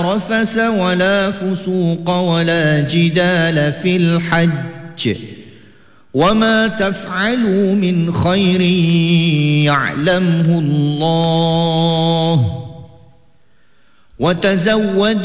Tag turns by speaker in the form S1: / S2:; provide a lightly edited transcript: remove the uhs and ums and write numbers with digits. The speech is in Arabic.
S1: رفث ولا فسوق ولا جدال في الحج وما تفعلوا من خير يعلمه الله وتزودوا